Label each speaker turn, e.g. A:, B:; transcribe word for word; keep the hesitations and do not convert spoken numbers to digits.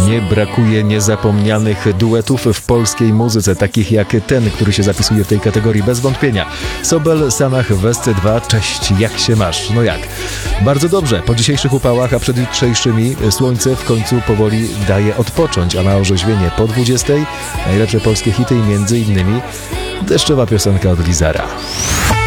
A: Nie brakuje niezapomnianych duetów w polskiej muzyce, takich jak ten, który się zapisuje w tej kategorii bez wątpienia. Sobel, Sanach, Westy dwa, cześć, jak się masz? No jak? Bardzo dobrze, po dzisiejszych upałach, a przed jutrzejszymi słońce w końcu powoli daje odpocząć, a na orzeźwienie po dwudziestej najlepsze polskie hity i między innymi deszczowa piosenka od Lizara.